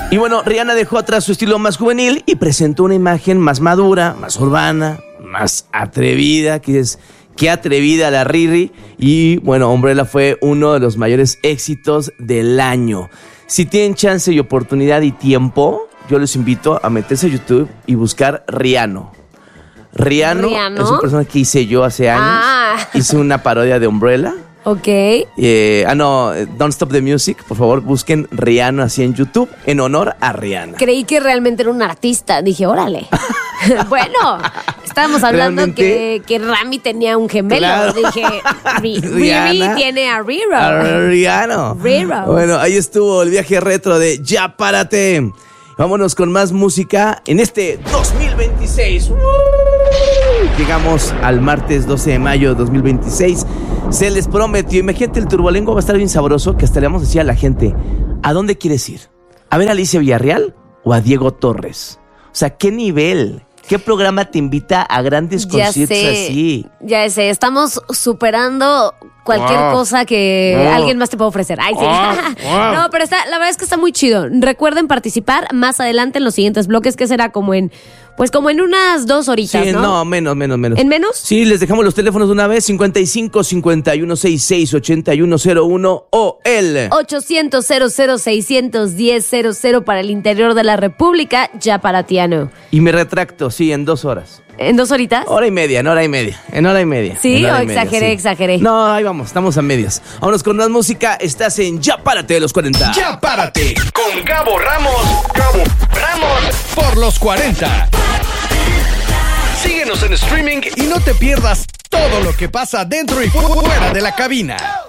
Y bueno, Rihanna dejó atrás su estilo más juvenil y presentó una imagen más madura, más urbana, más atrevida, qué atrevida la Riri. Y bueno, Umbrella fue uno de los mayores éxitos del año. Si tienen chance y oportunidad y tiempo, yo les invito a meterse a YouTube y buscar Rihanna. Rihanna es un personaje que hice yo hace años. Hice una parodia de Umbrella. Ok. Don't Stop the Music. Por favor, busquen Rihanna así en YouTube en honor a Rihanna. Creí que realmente era un artista. Dije, órale. Bueno, estábamos hablando que Rami tenía un gemelo. Claro. Dije, Riri tiene a Riro. A Rihanna. Riro. Bueno, ahí estuvo el viaje retro de Ya Párate. Vámonos con más música en este 2026. Llegamos al martes 12 de mayo de 2026. Se les prometió, imagínate, el Turbolenguas va a estar bien sabroso, que hasta le vamos a decir a la gente, ¿a dónde quieres ir? ¿A ver a Alicia Villarreal o a Diego Torres? O sea, ¿qué nivel? ¿Qué programa te invita a grandes conciertos así? Ya sé, estamos superando cualquier cosa que alguien más te pueda ofrecer. Ay, sí. No, pero la verdad es que está muy chido. Recuerden participar más adelante en los siguientes bloques, que será como en unas 2 horitas, sí, ¿no? Menos. ¿En menos? Sí, les dejamos los teléfonos de una vez, 55 51 66 8101 o el 800 00 610 00 para el interior de la República, ya para Tiano. Y me retracto, sí, en 2 horas. ¿En 2 horitas? En hora y media. En hora y media. ¿Sí? ¿O exageré? No, ahí vamos, estamos a medias. Vámonos con más música. Estás en Ya Párate de los 40. Ya Párate con Gabo Ramos. Por los 40. Síguenos en streaming y no te pierdas todo lo que pasa dentro y fuera de la cabina.